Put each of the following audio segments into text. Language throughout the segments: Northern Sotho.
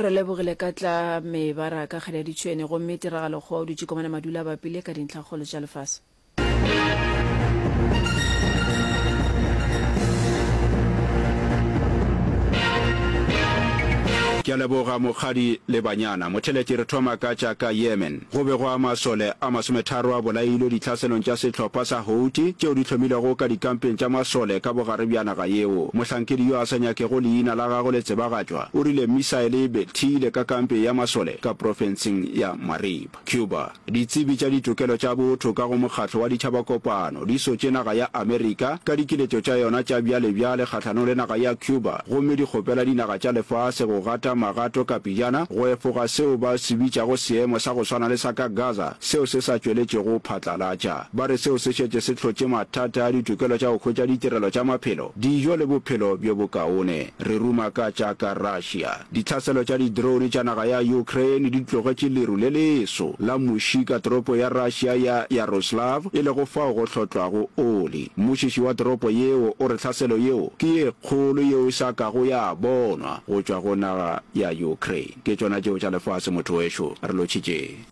re lebogile ka tla mebaraka kgale ditšhwene gomme tiragalo go dutse komana madula ba pele ka dintlhakgolo tša lefase. Ke leboga mokgadi le banyana mothelete re thoma ka tša ka Yemen go be go a masole a 30 a bolailwe ditlhaselong tša sehlopha sa Houthi tšeo di hlomilego ka dikampeng tša masole ka bogare bja naga yeo. Mohlankedi yo a sa nyakego leina la gagwe le tsebagatšwa o rile misaele e bethile ka kampe ya masole ka profenseng ya Marib. Cuba ditsebi tša ditokelo tša botho ka go mokgatlo wa ditšhabakopano di sotše naga ya Amerika ka dikiletšo tša yona tša bjale kgahlano le naga ya Cuba gomme di kgopela dinaga tša lefase go gata magato ka pijana go efoga seo ba se bitšago seemo sa go swana le sa ka Gaza seo se sa tšweletšego phatlalatša. Ba re seo se šetše se hlotše mathata a ditokelo tša go khwetša ditirelo tša maphelo dijo le bophelo bjo bokaone. Re ruma ka tša ka Russia ditlhaselo tša didrone tša naga ya Ukraine di tlogetše leru le leso la muši ka toropo ya Russia ya Yaroslav e le go fao go hlotlwago oli. Mošiši wa toropo yeo o re tlhaselo yeo ke ye kgolo yeo e sa kago ya bonwa go tšwa go naga ya Ukraine. Ke tšona tšeo tša lefase motho wešo re lotšitše.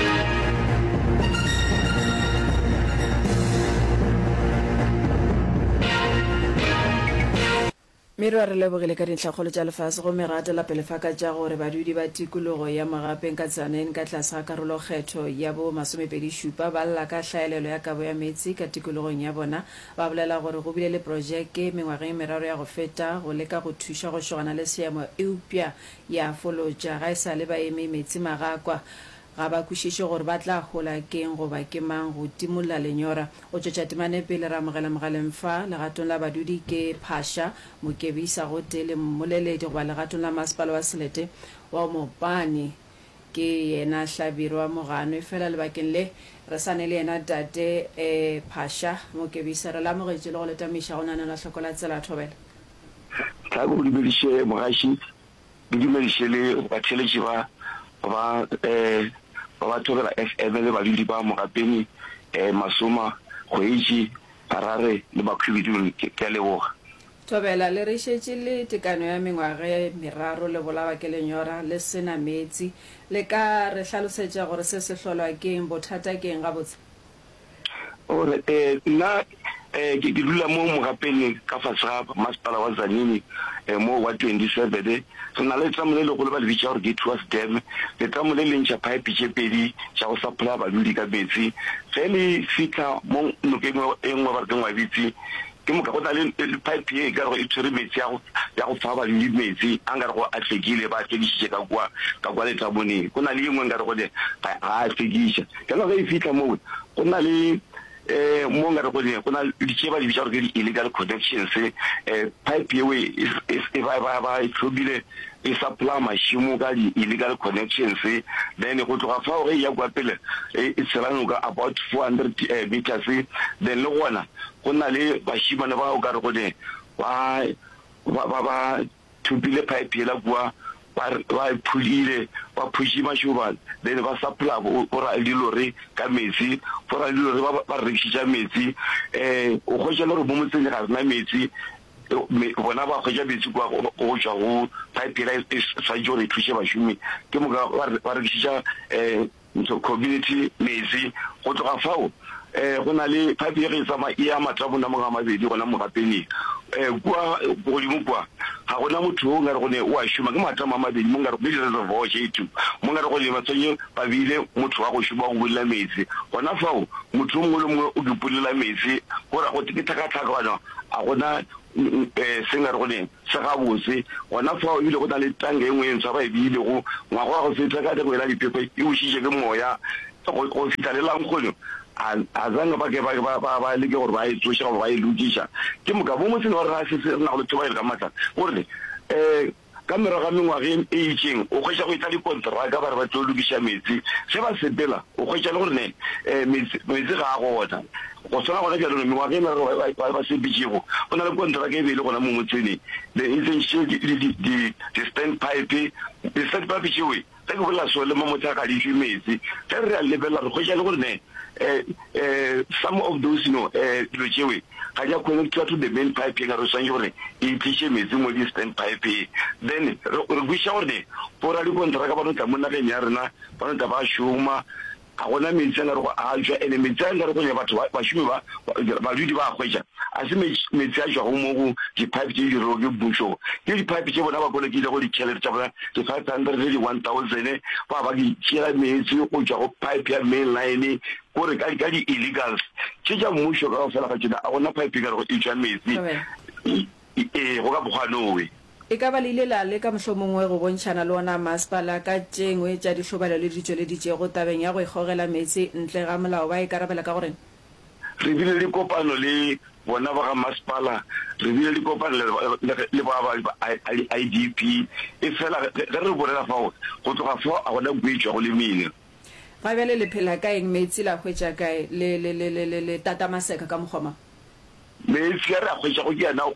Mero a re lebogile ka dintlhakgolo tša lefase go megatela pele fa ka tša gore badudi ba tikologo ya Magapeng ka Tsaneng ka tlase ga karolo kgetho ya bo 27 ba lla ka hlaelelo ya kabo ya metsi ka tikologong ya bona. Ba bolela gore go bile le projeke mengwageng meraro ya go feta go leka go thuša go shogana le seemo eupša ya folotša ga e sa le ba eme metsi magakwa ga ba kwešiše gore ba tla gola keng goba ke mang go timolla lenyora. O tšwetša temane pele ra mogela mogaleng fa legatong la badudi ke Phasha Mokebisa go tele mmoleledi goba legatong la masepala wa Selete wa Mopane ke yena Hlabiro wa Mogano fela lebakeng le re sane le yena tate Phasha Mokebisa re lamogetše le go letamiša go nana la hlokola tsela thobela ka go dumediše mogaši di dumediše le batheletši ba thobela FM le badudi ba Mogapeng Masoma Khweji Harare le Bakhwibidung ke leboga. Thobela le re šetše le tekano ya mengwage meraro le bolawa ke lenyora le sena metsi le ka re hlalosetša gore se se hlolwa keng bothata keng gabotse. Ore nna ke dula mo Mogapeng ka fase ga masepala wa Tzaneen mo wa 27 re na le tsamole le go le ba le bitša gore ke towards dam le tsamole le ntša pipe tše pedi tša go supply badudi ka metsi ge le fitlha mo nokeng e nngwe ba re ke ngwabitse ke moka go na le pipe e ka re e tshwere metsi ya go fa badudi metsi a nka re go a hlekile ba hlekisitše ka kwa letsamoneng go na le engwe nka re gone ga a hlekisa ka ge e fitlha moo go na le mo ngare go le gona ditše ba di bitša gore ke illegal connections pipe yeo e ba tlhobile e supply mašimo ka di-illegal connections then go tloga fa gore ya kwa pele e tshelano ka about 400 meters then le gona go na le bašimane ba o ka re gone ba thupile pipe yela kua ba phulile ba phuši mašoba then ba supply ora dilore ka metsi fora dilore ba rekisitša metsi o khwetša le gore mo motseng ga rena metsi bona ba khwetša metsi kwa go tšwa go pipe ela sa jo re thuše bašomi ke moka ba rekisitša community metsi go tloga fao go na le pipe e re tsamaya e ya matabona mo ga mabedi gona Mogapeng kwa godimo kwa ga gona motho o ngare gone o a šoma ke matama a mabedi mo ngare go le reservoir tšeitu mo ngare go le matsenye ba bile motho wa go šoma go bolela metsi gona fao motho o mongwe le mongwe o dupulela metsi gore go ke tlhakatlhakana a gona se ngare gone se gabotse gona fao ebile go na le tanke e nngwe e ntshwa ba e beilego ngwago wa go feta ka teko ela dipepa e bošitše ke moya go fitlhalelang kgone a zanga ba ke ba leke gore ba e tsoša gore ba e lokiša ke moka bo motseng gore ga se re na go le thoba e le ka matla gore ka merago ga mengwageng e itšeng o kgwetša go itla dikontraka ba re ba tlo lokiša metsi se ba sepela o kgwetša le gore ne metsi ga a gona go tshwana gona bjalone mengwage meraro ba sepitšego go na le kontraka e beile gona mo motseneng le e tsentšitše di-stand pipe di-stand pipe tšewe ge ke bolela so le mamotse a ka dišwe metsi ge re a lebelela re kgwetša le gore ne some of those dilo tšewe ga ya connectiwa to the main pipe ga re swange gore e tlishe metsi mo di stand pipe then re buisha gore pora di kontraka ba no tla monna ke nya rena ba no tla ba shuma a gona metsi a go a jwa ene metsi a ga re go ya batho ba shumi ba dudi ba khwetsa a se metsi a jwa go mo go di pipe di ro ke busho ke di pipe tse bona ba kole ke go di tšhelete tsa bona ke 500 le 1000 ba ba di tšhela metsi go jwa go pipe ya main line gore ka di illegals ke ja mmusho ka fela ga tsena a gona pipe ga go e tšwa metsi go ka boganowe e ka ba le le ka mohlomongwe go bontšhana le ona masepala ka tšengwe tša dihlobalo le ditšweleditše go tabeng ya go ikgogela metsi ntle ga molao ba e karabela ka gore re bile le kopano le bona ba ga masepala re bile le kopano le ba IDP e fela ge re bolela fao go tloga fao a gona buetšwa go le mine ga bjale le phela ka eng metsi la hwetša kae le tata maseka ka mokgoma metsi a re a hwetša go ke yana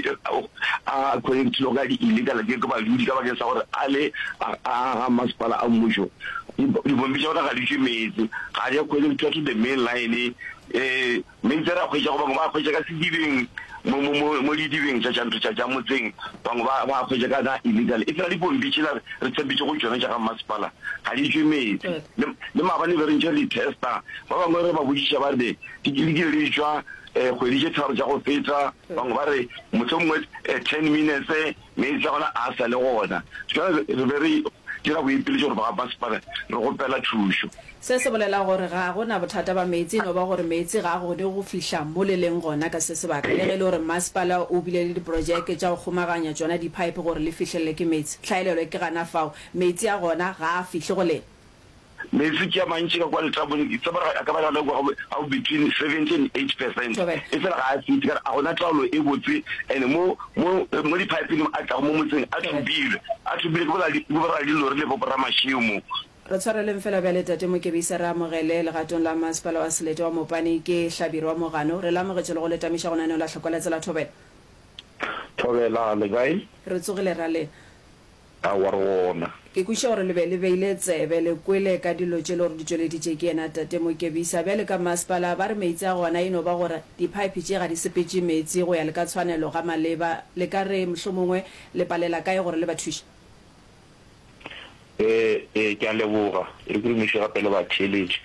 a connectilo ka di illegal ke ba dudi ka bakeng sa gore a le a masepala a mmušo dibombi tša gona ga ditše metsi ga di a connectiwa to the main line metsi a re a hwetša go bangwe ba hwetša ka sedibeng mo didibeng tša motseng bangwe ba hwetša ka na illegal e fela dibombi tšela re tshepetše go tšona tša ga masepala ga di tšwe metsi le maabane be re ntše le testa ba bangwe re ba bodiša ba re dikile di tšwa kgwedi tše tharo tša go feta bangwe ba re motho mongwe 10 minutes metsi a gona a sa le gona re be re dira boipeletše gore ba ga masepala re gopela thušo se se bolela gore ga gona bothata ba metsi no ba gore metsi ga go go fihla mo le leng gona ka se sebaka le ge le gore masepala o bile le diprojeke tša go kgomaganya tsona di-pipe gore le fihlelele ke metsi tlhaelelo ke gana fao metsi a gona ga a fihle go lena metsi ke a mantši ka kwa letabong ka ba lala go between 70 and 8% e fela ga a fiti ka a gona taolo e botse and mo di-pipeng a tlago mo motseng a thubile ke borra dilori le bopora mašimo re tshwareleng fela bjale tate mokebisa re amogele legatong la masepala wa selete wa mopane ke hlabiri wa mogano re lamogetše le go letamiša go naneo la tlhokoletsela thobela le kae re tsogile ra lena a wa re wona ke kweša gore le beile tsebe le kwele ka dilo tše le gore di tšweleditše ke ena tate mokebisa bjale ka masepala ba re metsi a gona eno ba gore di-pipe tše ga di sepetše metsi go ya le ka tshwanelo ga maleba le ka re mohlomongwe le palela kae gore le ba thuše ke a leboga re kurumiše gape le batheletše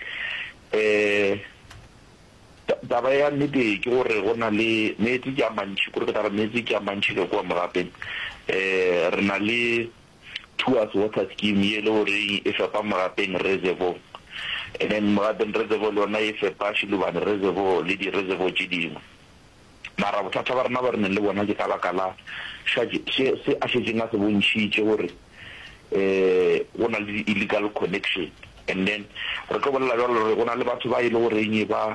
taba ya nnete ke gore go na le metsi ke a mantši kore ke tara metsi ke a mantši le kua mogapeng re na le Tuas water scheme ye le gore e fepa mogapeng reservoir and then mogapeng reservoir le yona e fepa Shilobane reservoir le di-reservoir tše dingwe mara bothata ba rena ba re neng le bona ke ka baka la se a šetšeng a se bontšhitše gore go na le illegal connection and then re tlo bolela jalo gore go na le batho ba e le goreng ba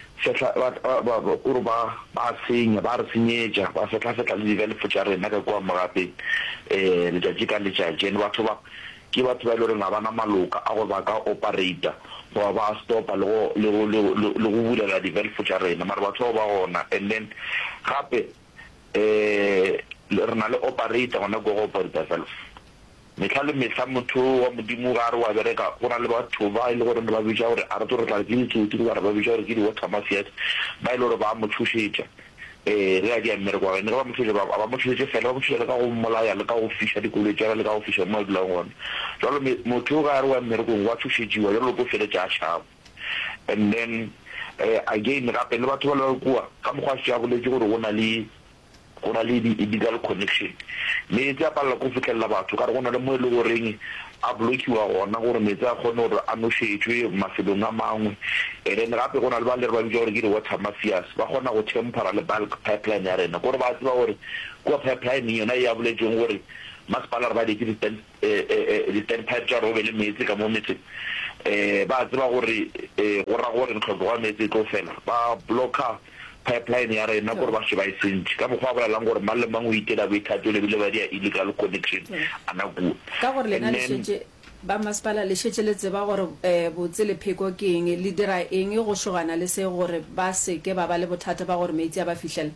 senya ba re senyetša ba fetla le develop tša rena ka kua mogapeng letšatši ka letšatši and batho ba ke batho ba e le goreng ga bana maloka a go ba ka operator goba ba stopa le go bulela develop tša rena mara batho ba gona and then gape re na le operator gona go operator self mehla le mehla motho wa modimo ga re wa bereka go na le batho ba e le gore ba bitša gore a re tlo re tla ke ditsuti ba re ba bitša gore ke di-water mafias ba e le gore ba mo thušetša re a di a mmereko wa ba mo thušetše fela ba mo thušetša ka go molaya le ka go fiša dikoloi tša le ka go fiša mo a dulang gona jalo motho ga re wa mmerekong wa thušetšiwa jalo ko feletša a šhabo and then again gape le batho ba le kua ka mokgwa se a boletse gore go na le di-illegal connection metsi a palela ko fitlhelela batho ka re go na le mo e le goreng a blokiwa gona gore metsi a kgone gore a nošetšwe mafelong a mangwe and then gape go na le ba le re ba bitša gore ke di-water mafias ba kgona go tempera le bulk pipeline ya rena gore ba tseba gore kua pipeline yona e ya boletseng gore masepala re ba deke di-ten pipe tša robe le metsi ka mo metseng ba tseba gore go ra gore ntlhoko wa metsi tlo fela ba blocka pipeline ya rena gore ba se ba e sentše ka mokgwa a bolelang gore mang le mang o itela boithato le bile ba dia illegal connection a nakua ka gore lena le šetše ba masepala le šetše le tseba gore botse le pheko ke eng le dira eng go šogana le se gore ba se ke ba le bothata ba gore metsi a ba fihlele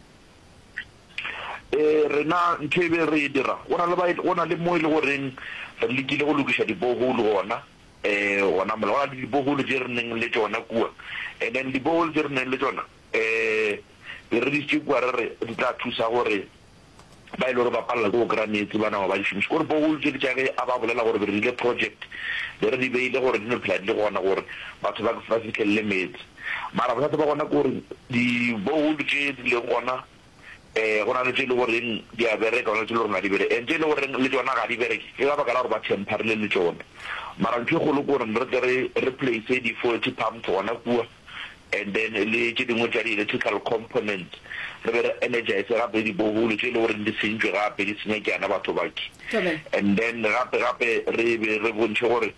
rena ntho e be re e dira go na le mo e le goreng re lekile go lokiša diboholo gona mola go na le diboholo tse re neng le tsona kua and then diboholo tse re neng le tsona re di tshikwa re di tla thusa gore ba ile ba palla go kra metsi bana ba di finish gore bohole ke ditjage a ba bolela gore re ile project re di beile gore di no plan le gona gore batho ba ka fitlhelle metsi mara ba tla ba gona gore di bohole ke di le gona gona le tselo gore di a bereka gona tselo rena di bereka tselo gore le tsona ga di bereke ke ba ka la gore ba temporary le tsona mara ntse go le gore re replace di 40 pump gona kuwa and then le ke dingwe tsa di electrical component re be re energize gape di bohole tselo gore di sentse gape di senya ke ana batho baki and then gape re be re bontshe gore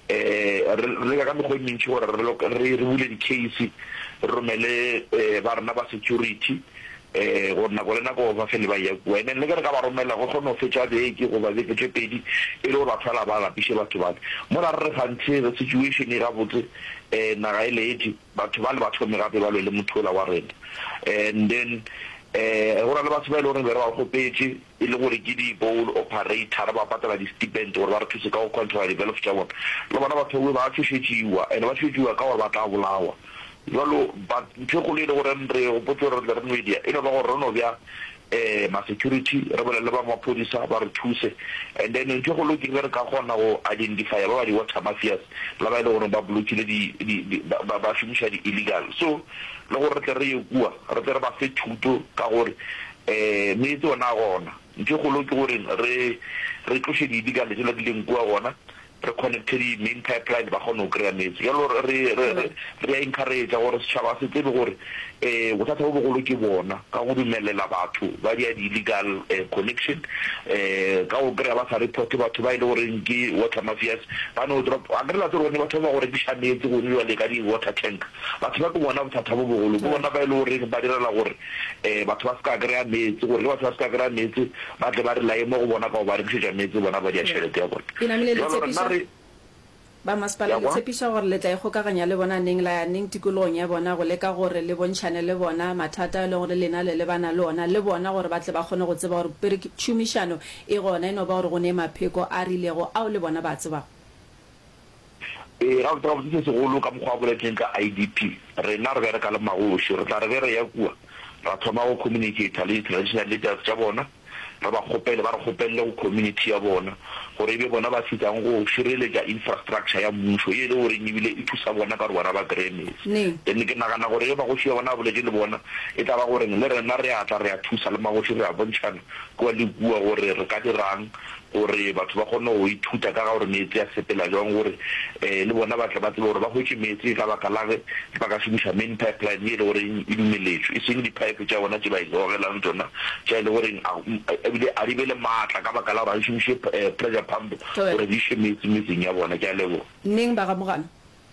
re ka mo go ntse gore re bule di case romele ba rena ba security go nna go lena go ba fele ba ya wena le ka ba romela go kgona go fetsa beke go ba beke pedi e le go ba tsala ba la pishe batho ba mo ra re gantse the situation e ga botse na ga ile eti batho ba le batho me gape ba le mothola wa rena and then go ra le batho ba ile gore ba go petse e le gore ke di bowl operator ba patala di stipend gore ba re thuse ka go control develop tsa bona le bona batho ba tshitsiwa and ba tshitsiwa ka gore ba tla bolawa jalo ba ntse go le gore re go potso re media e no ba gore no bya ma security re bolela le ba mapodisa ba re thuse and then ntse go loki re ka gona go identify ba di water mafias la ba ile gore ba blokile di ba shumisha di illegal so le gore re re bua re ba fe thuto ka gore me tsona gona ntse go loki gore re tloshe di illegal le tsela di leng kwa gona re connected the main pipeline ba gona o kry metsi ya lo re encourage gore setšhaba se tsebe gore bothata bo bogolo ke bona ka go dumelela batho ba di illegal connection ka go kry ba sa report batho ba ile gore ke water mafias ba no drop a re la tsore ne batho ba gore di shametse go nwa le ka di water tank batho ba go bona bothata bo bogolo go bona ba ile gore ba direla gore batho ba ska kry metsi gore batho ba ska kry metsi ba tle ba re lae mo go bona ka go ba re tshega metsi bona ba di a tšhelete ya bona ba masepala le tshepisha gore le tla ikgokaganya le bona neng la neng tikologong ya bona go leka gore le bontšhane le bona mathata le gore lena le bana le ona le bona gore ba tle ba kgone go tseba gore tšhomišano e gona e no ba gore go ne mapheko a rilego ao le bona ba tsebago ga o tse se go ka mokgwa boletseng ka IDP rena re bereka le magoši re tla re be re ya kua ra thoma go communicate le traditional leaders tša bona ba ba re gopelle go community ya bona gore be bona ba fitang go šireletša infrastructure ya mmušo ye le gore ebile e thusa bona ka gore bona ba kry-e then ke nagana gore e magoši ya bona boletse le bona e tla ba gore le rena re atla re a thusa le magoši re a bontšhana kua le bua gore re ka dirang gore batho ba kgone go ithuta ka ga gore metsi a sepela jang gore le bona ba tle ba tsebe gore ba hwetse metsi ka baka la ba ka šomiša main pipeline ye le gore e dumeletswe e seng di-pipe tša bona tse ba igogelang tsona tša e le gore ebile a di be le maatla ka baka la gore a di šomiše pressure pump gore di še metsing ya bona ke a lebo neng ba gamogana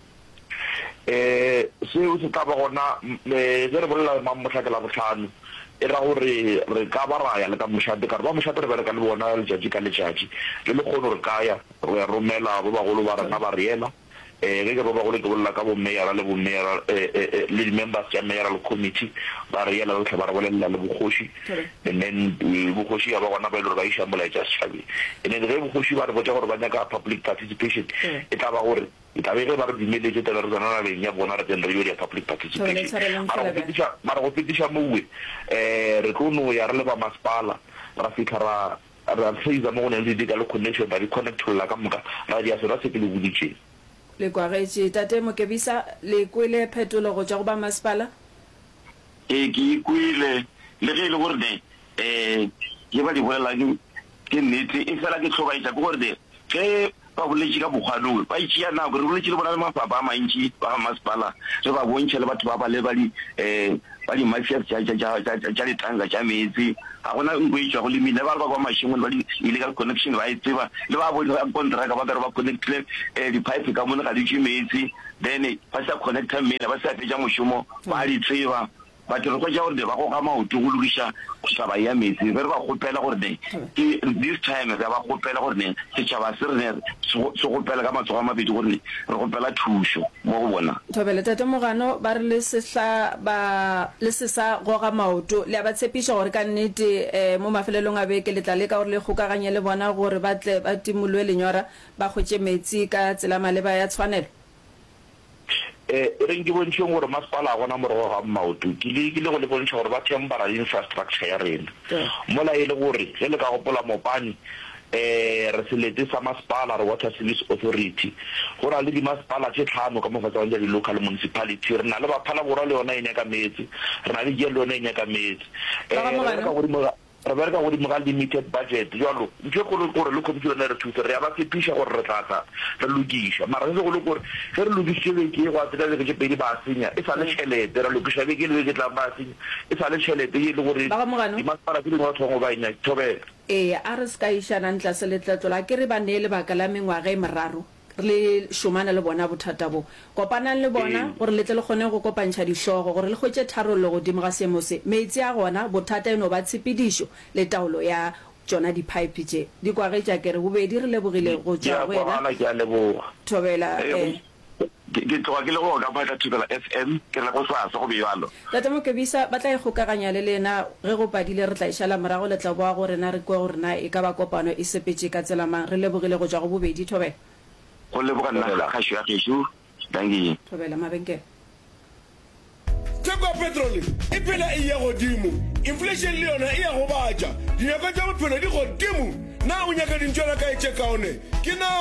seo se tla ba gona se re bolela motlhakela botlhano e ra gore re ka ba raya le ka mošate ka re ba mošate re bereka le bona letšatši ka letšatši le le kgone re kaya re romela ba bagolo ba rena ba reela ge ke ba bagolo ke bolela ka bomeyara le bomeyara le di-members tša mayoral committee ba reela lotlhe ba re bolelela le bogoši and then bogoši ya ba gona ba ile gore ba iša molaetša setšhabeng and then ge bogoši ba re botsa gore ba nyaka public participation e tla ba gore e tla be ge ba re dumeletse tela re tsana nabeng ya bona re teng re yo dia public participation mara go fetiša moue re tlo no ya re le ba masepala ra fitlha ra tlhaiza mo go ne le di-legal connection ba di connectolla ka moka ra dia sona se ke le boditseng le kwagetše tate Mokebisa le kwele phetologo tša go ba masepala ke ikwile le ge e le gore ne ke ba di bolelang ke nnete e fela ke tlhobaetša ke gore ne ge ba boletše ka bokgwanong ba itšea nako re boletše le bona le mafapa a mantši ba ga masepala re ba bontšhe le batho ba ba le ba di-mafias tša ditanka tša metsi ga gona nko e tšwa go lemile ba le ba kwa mašengong ba di-illegal connection ba e tseba le ba contracta ba kare ba connectile di-pipe ka mone ga di tše metsi then ba sa connecta mmele ba sa fetša mošomo ba di tseba batho re kwa gore ba go ga maoto go lokiša taba ya metsi re ba gopela gore ne this time re ba gopela gore ne setšhaba se re se gopela ka matsogo a mabedi gore ne re gopela thušo mo go bona thobele tate Mogano ba re le se sa goga maoto le a ba tshepiša gore ka nnete mo mafelelong a beke le tla leka gore le kgokaganye le bona gore ba tle ba timolwe lenyora ba hwetše metsi ka tsela maleba ya tshwanelo re ke bontsheng gore masepala a gona morago ga maoto ke le go le bontsha gore ba temporary infrastructure ya rena mola e le gore ge le ka gopola Mopane re selete sa masepala re Water Service Authority go na le dimasepala tse 5 ka mofatsa wa di-local municipality re na le Baphala Borwa le yona e nyaka metsi re na le Jelo le yona e nyaka metsi re bereka go dimoga limited budget jalo ntse go le gore le computer re thusa re ya ba fepisha gore re tlatsa re lokisha mara se go le gore ge re lokishe ke go atela ke pedi ba senya e sa le tšhelete re lokisha be ke le ke tla ba senya e sa le tšhelete e le gore dimasepala ke dingwe thongo ba ina thobela a re ska ishana ntla se letletlo la ke re ba ne le bakala mengwaga e meraro le shumana le bona bothata bo kopanang le bona gore letle le gone go kopantšha dihlogo gore le gotse tharollo go dimo ga seemo se metsi a gona bothata eno ba tshepedišo le taolo ya tsona di-pipe tše di kwagetša kere bobedi re lebogile go tšwa wena thobela ke tloga ke le go ka batla Thobela FM ke re go sa go bjalo Tate Mokebisa ba tla ikgokaganya le lena ge go padile re tla išala morago le tla boa gore na re kwa gore na e ka ba kopano e sepetse ka tselamang re lebogile go tšwa go bobedi Thobela go leboga nna la ga shwa kesho dangi Thobela mabenke Teko petrol e phela e ya godimo inflation le yona e ya go batša dinyaka tša bophelo di godimo na o nyaka dintšwana ka e tšekaone ke na